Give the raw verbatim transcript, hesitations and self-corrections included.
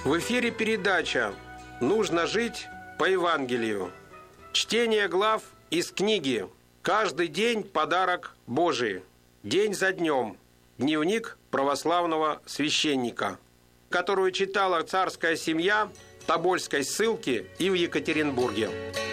В эфире передача «Нужно жить по Евангелию». Чтение глав из книги «Каждый день подарок Божий». День за днем. Дневник православного священника, которую читала царская семья в Тобольской ссылке и в Екатеринбурге.